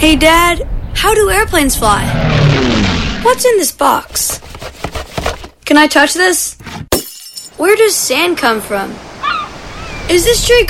Hey, Dad, how do airplanes fly? What's in this box? Can I touch this? Where does sand come from? Is this tree